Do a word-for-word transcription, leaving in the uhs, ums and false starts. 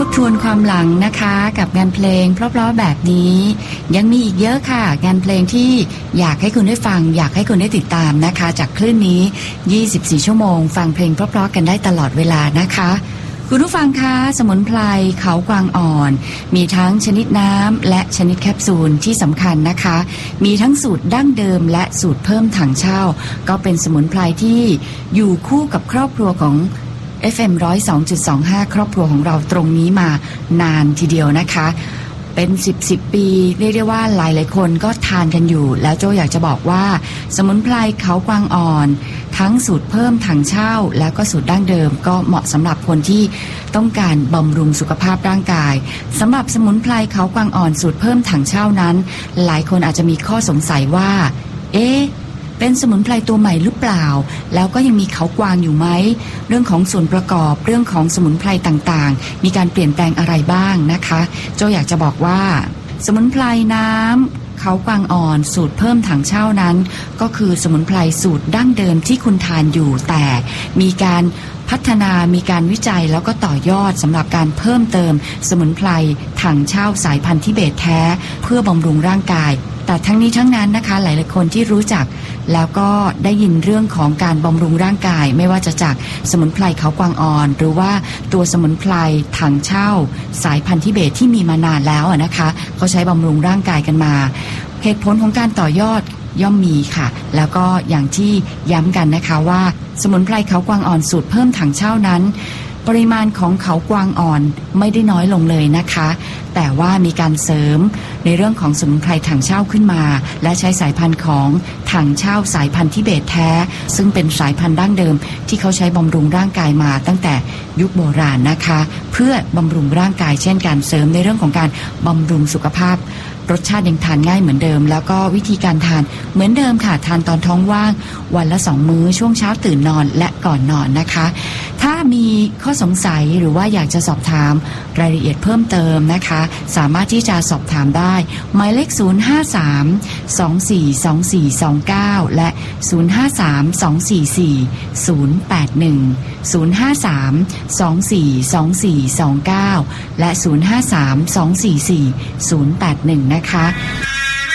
บทวนความหลังนะคะกับงานเพลงเพราะๆแบบนี้ยังมีอีกเยอะค่ะงานเพลงที่อยากให้คุณได้ฟังอยากให้คุณได้ติดตามนะคะจากคลื่นนี้ยี่สิบสี่ชั่วโมงฟังเพลงเพราะๆกันได้ตลอดเวลานะคะคุณผู้ฟังคะสมุนไพรเขากวางอ่อนมีทั้งชนิดน้ำและชนิดแคปซูลที่สำคัญนะคะมีทั้งสูตรดั้งเดิมและสูตรเพิ่มถังเช่าก็เป็นสมุนไพรที่อยู่คู่กับครอบครัวของเอฟ เอ็ม หนึ่งศูนย์สองจุดสองห้า ครอบครัวของเราตรงนี้มานานทีเดียวนะคะเป็นสิบ สิบปีเรียกได้ว่าหลายหลายคนก็ทานกันอยู่แล้วโจอยากจะบอกว่าสมุนไพรเขากวางอ่อนทั้งสูตรเพิ่มถังเช่าแล้วก็สูตรดั้งเดิมก็เหมาะสำหรับคนที่ต้องการบำรุงสุขภาพร่างกายสำหรับสมุนไพรเขากวางอ่อนสูตรเพิ่มถังเช่านั้นหลายคนอาจจะมีข้อสงสัยว่าเอ๊ะเป็นสมุนไพรตัวใหม่หรือเปล่าแล้วก็ยังมีเขากวางอยู่ไหมเรื่องของส่วนประกอบเรื่องของสมุนไพรต่างๆมีการเปลี่ยนแปลงอะไรบ้างนะคะโจอยากจะบอกว่าสมุนไพรน้ำเขากวางอ่อนสูตรเพิ่มถังเช่านั้นก็คือสมุนไพรสูตรดั้งเดิมที่คุณทานอยู่แต่มีการพัฒนามีการวิจัยแล้วก็ต่อยอดสำหรับการเพิ่มเติมสมุนไพรถังเช่าสายพันธุ์ทิเบตแท้เพื่อบำรุงร่างกายแต่ทั้งนี้ทั้งนั้นนะคะหลายๆคนที่รู้จักแล้วก็ได้ยินเรื่องของการบำรุงร่างกายไม่ว่าจะจากสมุนไพรเขากวางอ่อนหรือว่าตัวสมุนไพรถังเช่าสายพันธุ์ทิเบตที่มีมานานแล้วนะคะเขาใช้บำรุงร่างกายกันมาเหตุผลของการต่อยอดย่อมมีค่ะแล้วก็อย่างที่ย้ำกันนะคะว่าสมุนไพรเขากวางอ่อนสูตรเพิ่มถังเช่านั้นปริมาณของเขากวางอ่อนไม่ได้น้อยลงเลยนะคะแต่ว่ามีการเสริมในเรื่องของสมุนไพรถังเช่าขึ้นมาและใช้สายพันธุ์ของถังเช่าสายพันธุ์ทิเบตแท้ซึ่งเป็นสายพันธุ์ดั้งเดิมที่เขาใช้บำรุงร่างกายมาตั้งแต่ยุคโบราณนะคะเพื่อบำรุงร่างกายเช่นการเสริมในเรื่องของการบำรุงสุขภาพรสชาติยังทานง่ายเหมือนเดิมแล้วก็วิธีการทานเหมือนเดิมค่ะทานตอนท้องว่างวันละสองมื้อช่วงเช้าตื่นนอนและก่อนนอนนะคะถ้ามีข้อสงสัยหรือว่าอยากจะสอบถามรายละเอียดเพิ่มเติมนะคะสามารถที่จะสอบถามได้หมายเลขศูนย์ ห้า สาม สอง สี่ สอง สี่ สอง เก้าและศูนย์ ห้า สาม สอง สี่ สี่ ศูนย์ แปด หนึ่ง ศูนย์ ห้า สาม สอง สี่ สอง สี่ สอง เก้าและศูนย์ ห้า สาม สอง สี่ สี่ ศูนย์ แปด หนึ่งนะคะ